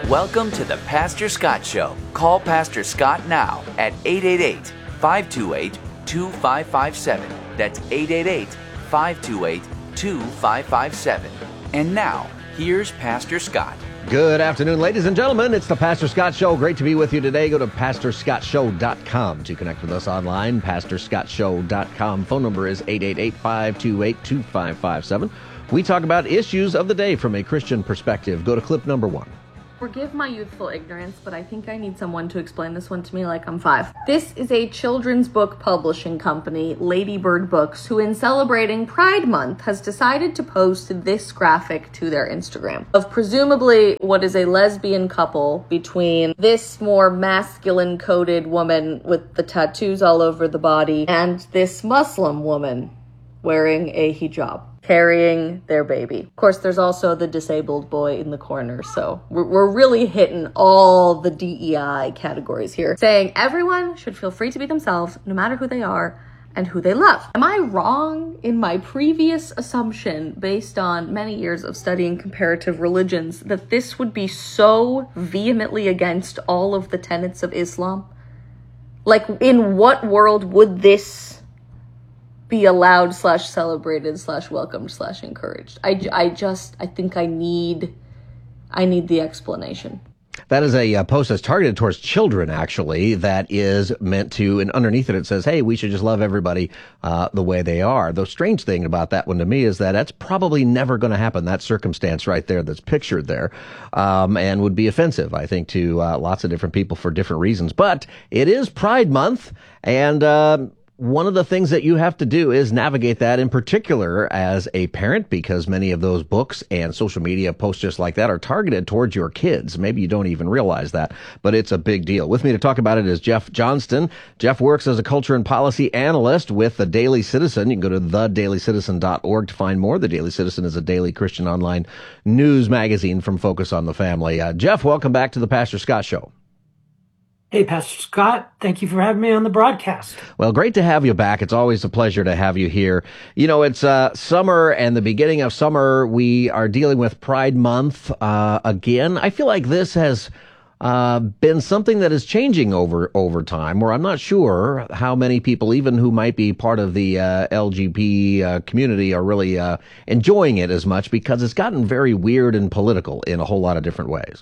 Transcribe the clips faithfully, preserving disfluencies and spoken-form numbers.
Welcome to the Pastor Scott Show. Call Pastor Scott now at eight eight eight, five two eight, two five five seven. That's eight eight eight, five two eight, two five five seven. And now, here's Pastor Scott. Good afternoon, ladies and gentlemen. It's the Pastor Scott Show. Great to be with you today. Go to pastor scott show dot com to connect with us online, pastor scott show dot com. Phone number is eight eight eight, five two eight, two five five seven. We talk about issues of the day from a Christian perspective. Go to clip number one. Forgive my youthful ignorance, but I think I need someone to explain this one to me like I'm five. This is a children's book publishing company, Ladybird Books, who in celebrating Pride Month has decided to post this graphic to their Instagram of presumably what is a lesbian couple between this more masculine-coded woman with the tattoos all over the body and this Muslim woman wearing a hijab, carrying their baby. Of course, there's also the disabled boy in the corner, so we're, we're really hitting all the D E I categories here, saying everyone should feel free to be themselves, no matter who they are and who they love. Am I wrong in my previous assumption, based on many years of studying comparative religions, that this would be so vehemently against all of the tenets of Islam? Like, in what world would this be allowed slash celebrated slash welcomed slash encouraged? I, I just, I think I need, I need the explanation. That is a uh, post that's targeted towards children, actually, that is meant to, and underneath it, it says, hey, we should just love everybody uh, the way they are. The strange thing about that one to me is that that's probably never going to happen, that circumstance right there that's pictured there, um, and would be offensive, I think, to uh, lots of different people for different reasons. But it is Pride Month, and uh, one of the things that you have to do is navigate that, in particular as a parent, because many of those books and social media posts just like that are targeted towards your kids. Maybe you don't even realize that, but it's a big deal. With me to talk about it is Jeff Johnston. Jeff works as a culture and policy analyst with the Daily Citizen. You can go to the daily citizen dot org to find more. The Daily Citizen is a daily Christian online news magazine from Focus on the Family. Uh, Jeff, welcome back to the Pastor Scott Show. Hey, Pastor Scott, thank you for having me on the broadcast. Well, great to have you back. It's always a pleasure to have you here. You know, it's uh, summer, and the beginning of summer, we are dealing with Pride Month uh, again. I feel like this has uh, been something that is changing over over time, where I'm not sure how many people, even who might be part of the uh, L G B T uh, community, are really uh, enjoying it as much, because it's gotten very weird and political in a whole lot of different ways.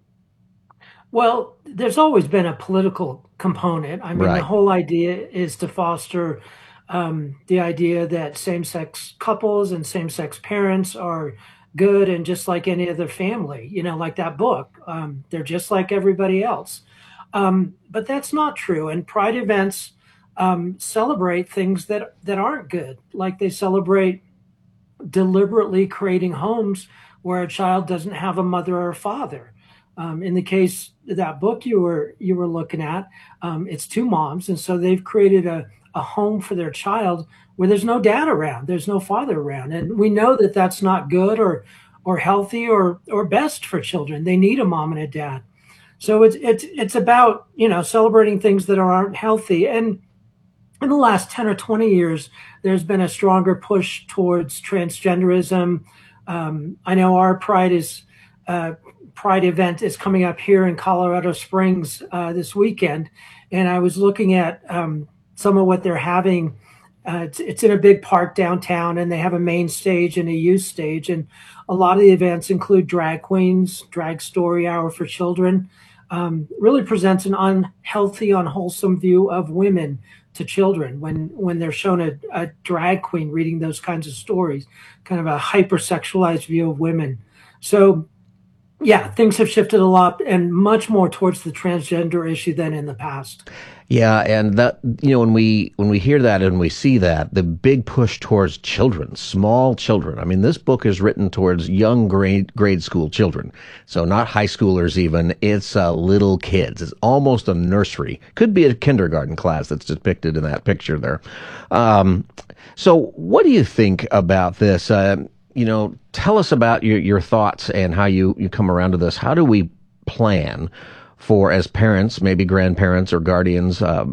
Well, there's always been a political component. I mean, Right. the whole idea is to foster um, the idea that same-sex couples and same-sex parents are good and just like any other family, you know, like that book. Um, they're just like everybody else. Um, but that's not true. And Pride events um, celebrate things that, that aren't good, like they celebrate deliberately creating homes where a child doesn't have a mother or a father. Um, in the case of that book you were you were looking at, um, it's two moms, and so they've created a, a home for their child where there's no dad around, there's no father around, and we know that that's not good or or healthy or or best for children. They need a mom and a dad. So it's it's it's about, you know, celebrating things that aren't healthy. And in the last ten or twenty years, there's been a stronger push towards transgenderism. Um, I know our Pride is. Uh, Pride event is coming up here in Colorado Springs uh, this weekend, and I was looking at um, some of what they're having. Uh, it's, it's in a big park downtown, and they have a main stage and a youth stage, and a lot of the events include drag queens, drag story hour for children. Um, really presents an unhealthy, unwholesome view of women to children when when they're shown a, a drag queen reading those kinds of stories, kind of a hypersexualized view of women. So yeah, things have shifted a lot and much more towards the transgender issue than in the past. Yeah, and that, you know, when we when we hear that and we see that, the big push towards children, small children. I mean, this book is written towards young grade grade school children, so not high schoolers even. It's uh, little kids. It's almost a nursery. Could be a kindergarten class that's depicted in that picture there. Um, so, what do you think about this? Uh, you know, tell us about your, your thoughts and how you, you come around to this. How do we plan for, as parents, maybe grandparents or guardians, um,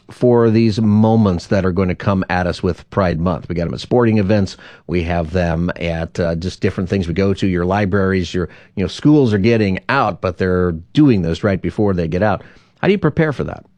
for these moments that are going to come at us with Pride Month? We got them at sporting events. We have them at uh, just different things we go to. Your libraries, your you know schools are getting out, but they're doing this right before they get out. How do you prepare for that?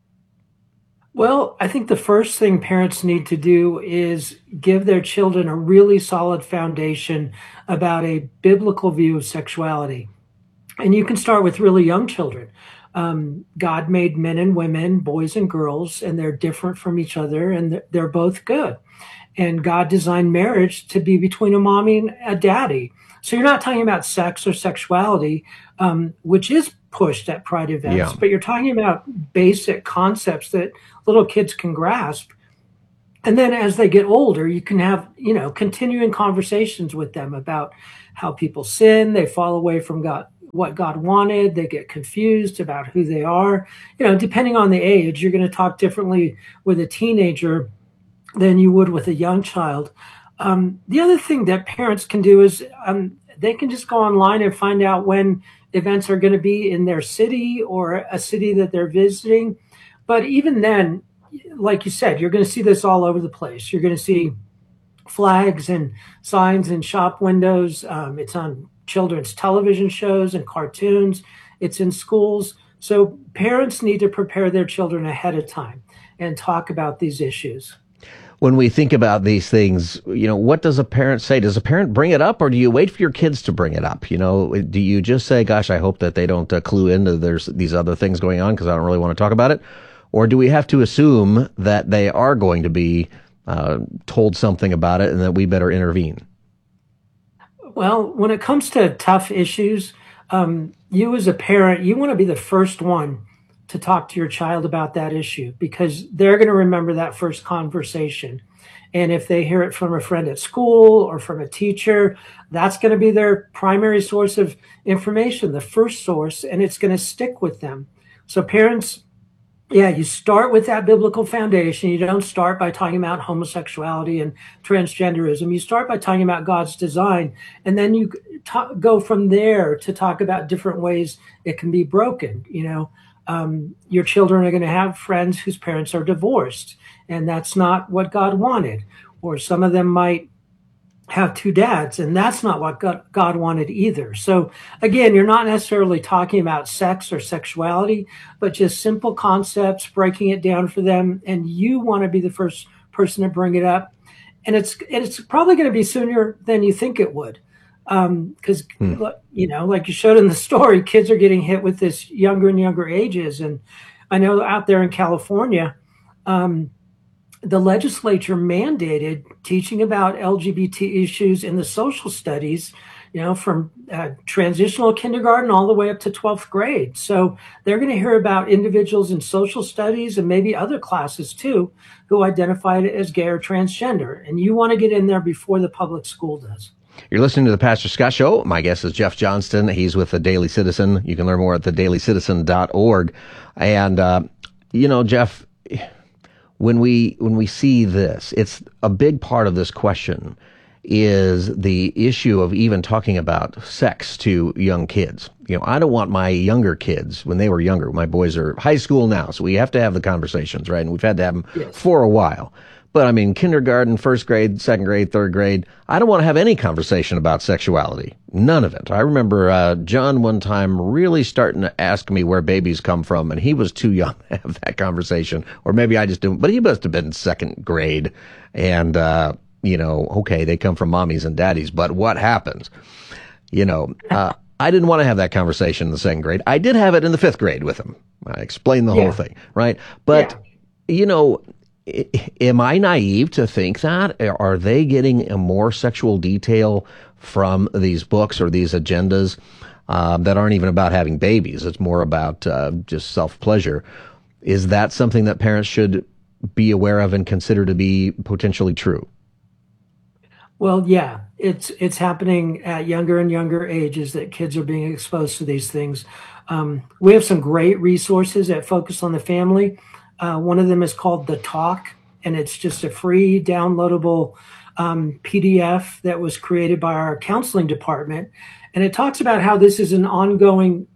Well, I think the first thing parents need to do is give their children a really solid foundation about a biblical view of sexuality. And you can start with really young children. Um, God made men and women, boys and girls, and they're different from each other, and they're both good. And God designed marriage to be between a mommy and a daddy. So you're not talking about sex or sexuality, um, which is pushed at Pride events, Yeah. but you're talking about basic concepts that little kids can grasp. And then as they get older, you can have, you know, continuing conversations with them about how people sin, they fall away from God, what God wanted, they get confused about who they are. You know, depending on the age, you're going to talk differently with a teenager than you would with a young child. Um, the other thing that parents can do is um, they can just go online and find out when events are going to be in their city or a city that they're visiting. But even then, like you said, you're going to see this all over the place. You're going to see flags and signs in shop windows. Um, it's on children's television shows and cartoons. It's in schools. So parents need to prepare their children ahead of time and talk about these issues. When we think about these things, you know, what does a parent say? Does a parent bring it up, or do you wait for your kids to bring it up? You know, do you just say, gosh, I hope that they don't uh, clue into there's these other things going on because I don't really want to talk about it? Or do we have to assume that they are going to be uh, told something about it and that we better intervene? Well, when it comes to tough issues, um, you as a parent, you want to be the first one to talk to your child about that issue, because they're going to remember that first conversation. And if they hear it from a friend at school or from a teacher, that's going to be their primary source of information, the first source, and it's going to stick with them. So parents, yeah, you start with that biblical foundation. You don't start by talking about homosexuality and transgenderism. You start by talking about God's design, and then you ta- go from there to talk about different ways it can be broken. You know, um, your children are going to have friends whose parents are divorced, and that's not what God wanted. Or some of them might have two dads, and that's not what God, God wanted either. So again, you're not necessarily talking about sex or sexuality, but just simple concepts, breaking it down for them. And you want to be the first person to bring it up. And it's, it's probably going to be sooner than you think it would. Um, cause hmm. you know, like you showed in the story, kids are getting hit with this younger and younger ages. And I know out there in California, um, the legislature mandated teaching about L G B T issues in the social studies, you know, from uh, transitional kindergarten all the way up to twelfth grade. So they're going to hear about individuals in social studies and maybe other classes too, who identified as gay or transgender. And you want to get in there before the public school does. You're listening to the Pastor Scott Show. My guest is Jeff Johnston. He's with the Daily Citizen. You can learn more at the daily citizen dot org. And, uh, you know, Jeff, When we when we see this, it's a big part of this question is the issue of even talking about sex to young kids. You know, I don't want my younger kids, when they were younger, my boys are high school now, so we have to have the conversations, right? And we've had to have them yes. for a while. But I mean, kindergarten, first grade, second grade, third grade, I don't want to have any conversation about sexuality. None of it. I remember uh, John one time really starting to ask me where babies come from, and he was too young to have that conversation. Or maybe I just didn't, but he must have been second grade. And, uh, you know, okay, they come from mommies and daddies, but what happens? You know, uh, I didn't want to have that conversation in the second grade. I did have it in the fifth grade with him. I explained the yeah. whole thing, right? But, yeah. you know, am I naive to think that? Are they getting a more sexual detail from these books or these agendas um, that aren't even about having babies? It's more about uh, just self-pleasure. Is that something that parents should be aware of and consider to be potentially true? Well, yeah, it's it's happening at younger and younger ages that kids are being exposed to these things. Um, we have some great resources that focus on the family. Uh, one of them is called The Talk, and it's just a free downloadable um, P D F that was created by our counseling department. And it talks about how this is an ongoing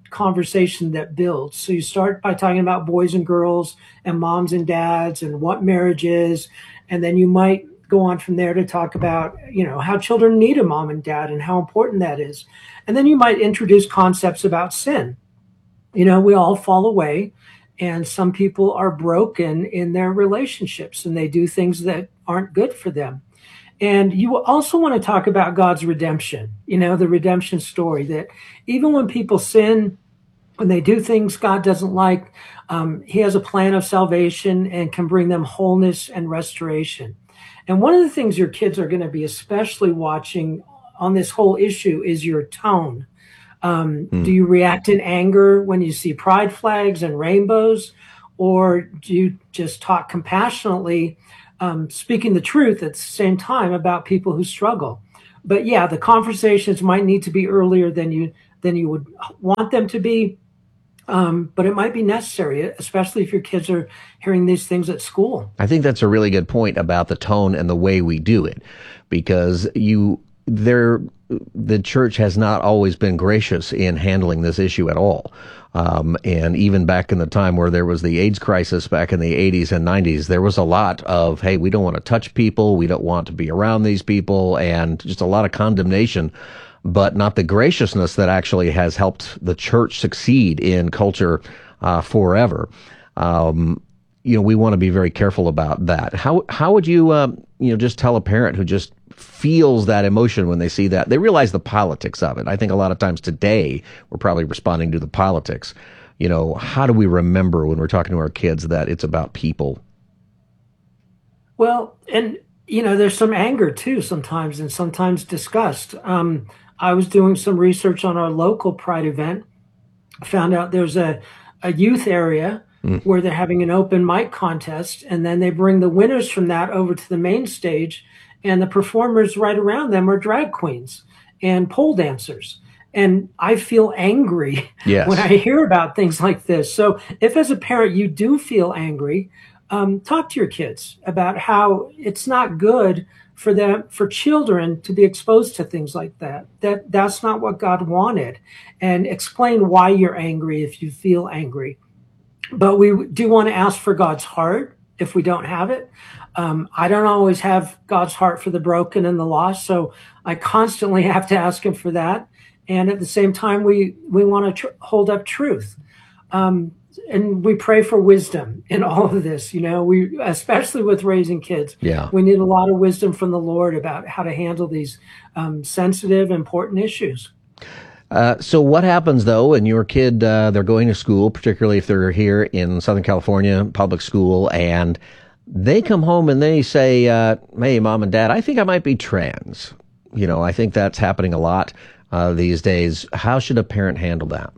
conversation that builds. So you start by talking about boys and girls and moms and dads and what marriage is. And then you might go on from there to talk about, you know, how children need a mom and dad and how important that is. And then you might introduce concepts about sin. You know, we all fall away, and some people are broken in their relationships and they do things that aren't good for them. And you also want to talk about God's redemption, you know, the redemption story, that even when people sin, when they do things God doesn't like, um, he has a plan of salvation and can bring them wholeness and restoration. And one of the things your kids are going to be especially watching on this whole issue is your tone. Um, mm. Do you react in anger when you see pride flags and rainbows? Or do you just talk compassionately, um, speaking the truth at the same time about people who struggle? But yeah, the conversations might need to be earlier than you than you would want them to be. Um, but it might be necessary, especially if your kids are hearing these things at school. I think that's a really good point about the tone and the way we do it, because you there the church has not always been gracious in handling this issue at all. Um, and even back in the time where there was the AIDS crisis back in the eighties and nineties, there was a lot of, hey, we don't want to touch people, we don't want to be around these people, and just a lot of condemnation, but not the graciousness that actually has helped the church succeed in culture uh, forever. Um, you know, we want to be very careful about that. How how would you, um, you know, just tell a parent who just feels that emotion when they see that? They realize the politics of it. I think a lot of times today we're probably responding to the politics. You know, how do we remember when we're talking to our kids that it's about people? Well, and, you know, there's some anger too sometimes, and sometimes disgust. Um, I was doing some research on our local Pride event, found out there's a, a youth area mm. where they're having an open mic contest, and then they bring the winners from that over to the main stage, and the performers right around them are drag queens and pole dancers. And I feel angry yes. when I hear about things like this. So if as a parent you do feel angry, um, talk to your kids about how it's not good for them, for children to be exposed to things like that. That that's not what God wanted. And explain why you're angry if you feel angry. But we do want to ask for God's heart if we don't have it. Um, I don't always have God's heart for the broken and the lost, so I constantly have to ask him for that. And at the same time, we, we want to tr- hold up truth. Um, and we pray for wisdom in all of this, you know, we, especially with raising kids. Yeah. We need a lot of wisdom from the Lord about how to handle these um, sensitive, important issues. Uh, so what happens, though, when your kid, uh, they're going to school, particularly if they're here in Southern California, public school, and they come home and they say, uh, hey, Mom and Dad, I think I might be trans. You know, I think that's happening a lot uh, these days. How should a parent handle that?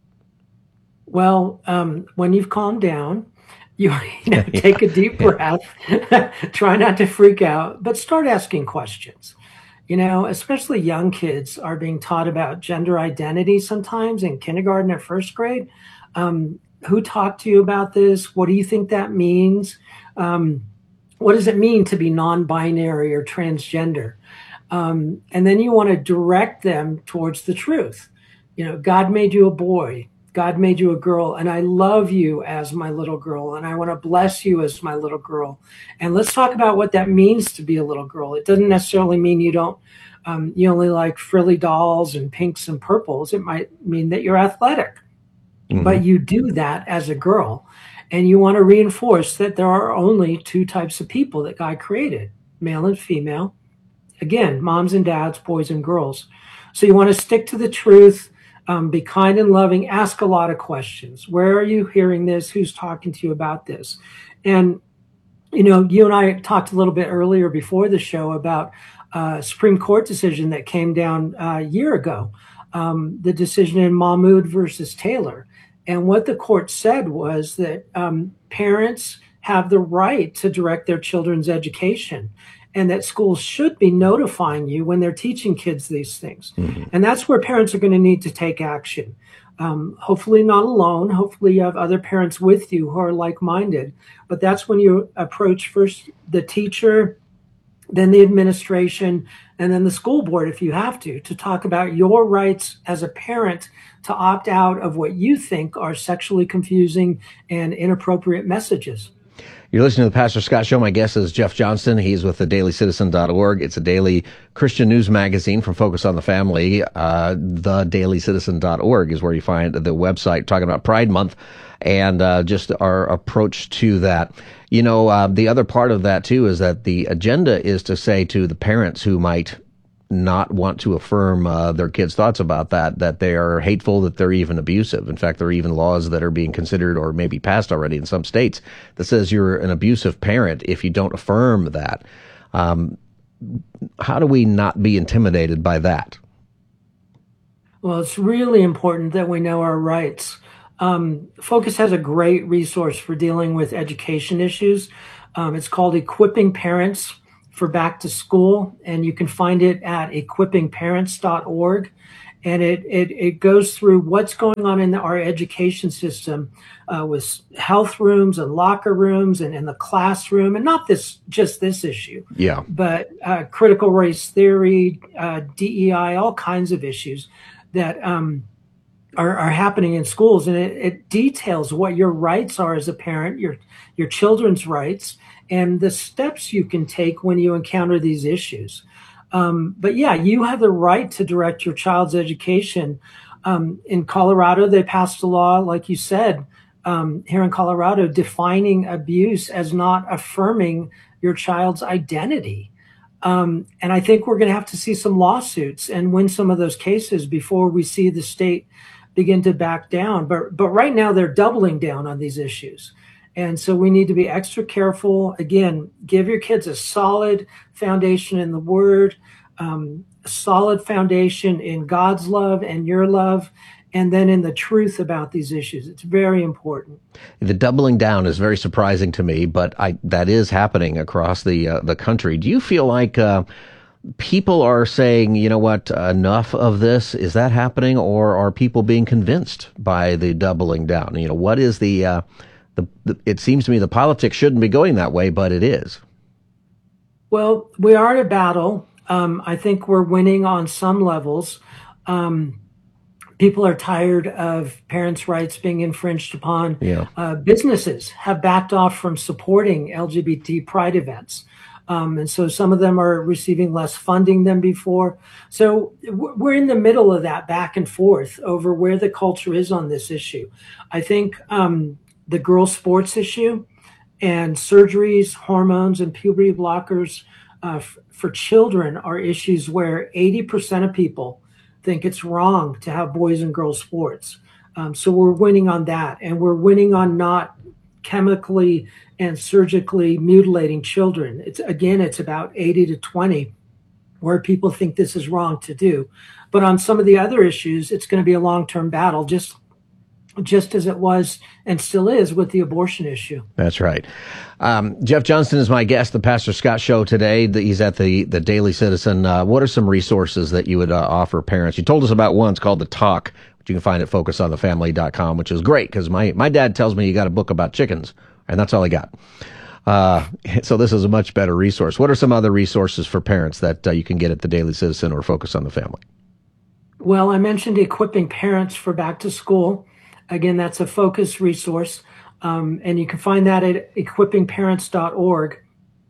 Well, um, when you've calmed down, you, you know, take a deep breath, try not to freak out, but start asking questions. You know, especially young kids are being taught about gender identity sometimes in kindergarten or first grade. Um, who talked to you about this? What do you think that means? Um, what does it mean to be non-binary or transgender? Um, and then you want to direct them towards the truth. You know, God made you a boy. God made you a girl, and I love you as my little girl, and I want to bless you as my little girl. And let's talk about what that means to be a little girl. It doesn't necessarily mean you don't, um, you only like frilly dolls and pinks and purples. It might mean that you're athletic, mm-hmm. but you do that as a girl. And you want to reinforce that there are only two types of people that God created, male and female. Again, moms and dads, boys and girls. So you want to stick to the truth. Um, be kind and loving, ask a lot of questions. Where are you hearing this? Who's talking to you about this? And, you know, you and I talked a little bit earlier before the show about a Supreme Court decision that came down a year ago, um, the decision in Mahmoud versus Taylor. And what the court said was that um, parents have the right to direct their children's education, and that schools should be notifying you when they're teaching kids these things. Mm-hmm. And that's where parents are going to need to take action. Um, hopefully not alone. Hopefully you have other parents with you who are like-minded. But that's when you approach first the teacher then the administration, and then the school board, if you have to, to talk about your rights as a parent to opt out of what you think are sexually confusing and inappropriate messages. You're listening to the Pastor Scott Show. My guest is Jeff Johnston. He's with the daily citizen dot org. It's a daily Christian news magazine from Focus on the Family. Uh, the daily citizen dot org is where you find the website talking about Pride Month and uh, just our approach to that. You know, uh, the other part of that, too, is that the agenda is to say to the parents who might not want to affirm uh, their kids' thoughts about that, that they are hateful, that they're even abusive. In fact, there are even laws that are being considered or maybe passed already in some states that says you're an abusive parent if you don't affirm that. Um, how do we not be intimidated by that? Well, it's really important that we know our rights. Um, Focus has a great resource for dealing with education issues. Um, it's called Equipping Parents for Back to School, and you can find it at equipping parents dot org. And it, it, it goes through what's going on in our education system uh, with health rooms and locker rooms and in the classroom, and not this just this issue, yeah, but uh, critical race theory, uh, D E I, all kinds of issues that um, are, are happening in schools. And it, it details what your rights are as a parent, your your children's rights, and the steps you can take when you encounter these issues. Um, but yeah, you have the right to direct your child's education. Um, in Colorado, they passed a law, like you said, um, here in Colorado, defining abuse as not affirming your child's identity. Um, and I think we're going to have to see some lawsuits and win some of those cases before we see the state begin to back down. But, but right now, they're doubling down on these issues. And so we need to be extra careful. Again, give your kids a solid foundation in the Word, um, a solid foundation in God's love and your love, and then in the truth about these issues. It's very important. The doubling down is very surprising to me, but I, that is happening across the uh, the country. Do you feel like uh, people are saying, you know what, enough of this? Is that happening, or are people being convinced by the doubling down? You know, what is the uh, The, the, it seems to me the politics shouldn't be going that way, but it is. Well, we are at a battle. Um, I think we're winning on some levels. Um, people are tired of parents' rights being infringed upon. Yeah. Uh, businesses have backed off from supporting L G B T pride events. Um, and so some of them are receiving less funding than before. So we're in the middle of that back and forth over where the culture is on this issue. I think um, the girls' sports issue and surgeries, hormones, and puberty blockers uh, f- for children are issues where eighty percent of people think it's wrong to have boys and girls sports. Um, so we're winning on that. And we're winning on not chemically and surgically mutilating children. It's again, it's about eighty to twenty where people think this is wrong to do. But on some of the other issues, it's going to be a long-term battle, just just as it was and still is with the abortion issue. That's right. Um, Jeff Johnston is my guest, the Pastor Scott Show today. He's at the, the Daily Citizen. Uh, what are some resources that you would uh, offer parents? You told us about one. It's called The Talk, which you can find at focus on the family dot com, which is great because my, my dad tells me you got a book about chickens, and that's all I got. Uh, so this is a much better resource. What are some other resources for parents that uh, you can get at the Daily Citizen or Focus on the Family? Well, I mentioned Equipping Parents for Back to School. Again, that's a Focus resource, um, and you can find that at equipping parents dot org.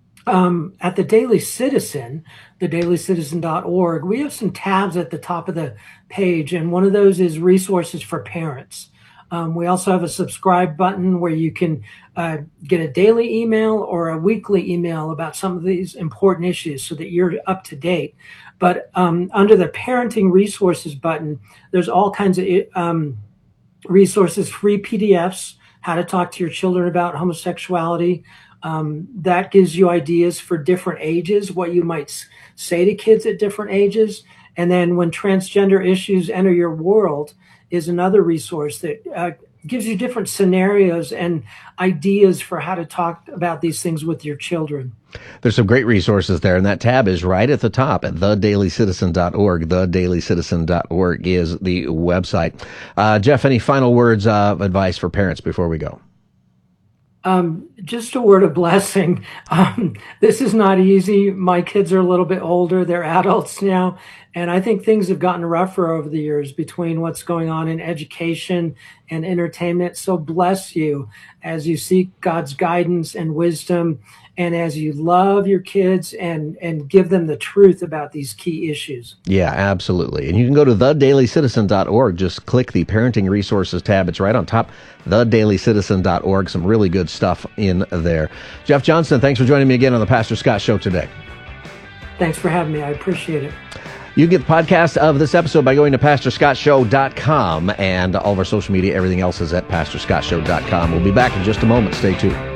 Um, at the Daily Citizen, the daily citizen dot org, we have some tabs at the top of the page, and one of those is resources for parents. Um, we also have a subscribe button where you can uh, get a daily email or a weekly email about some of these important issues so that you're up to date. But um, under the Parenting Resources button, there's all kinds of um, resources, free P D Fs, how to talk to your children about homosexuality. Um, that gives you ideas for different ages, what you might s- say to kids at different ages. And then when transgender issues enter your world is another resource that uh, gives you different scenarios and ideas for how to talk about these things with your children. There's some great resources there, and that tab is right at the top at the daily citizen dot org. the daily citizen dot org is the website. Uh, Jeff, any final words of advice for parents before we go? Um, just a word of blessing. Um, this is not easy. My kids are a little bit older. They're adults now. And I think things have gotten rougher over the years between what's going on in education and entertainment. So bless you as you seek God's guidance and wisdom, and as you love your kids and, and give them the truth about these key issues. Yeah, absolutely. And you can go to the daily citizen dot org. Just click the Parenting Resources tab. It's right on top, the daily citizen dot org. Some really good stuff in there. Jeff Johnston, thanks for joining me again on the Pastor Scott Show today. Thanks for having me. I appreciate it. You can get the podcast of this episode by going to pastor scott show dot com, and all of our social media, everything else is at pastor scott show dot com. We'll be back in just a moment. Stay tuned.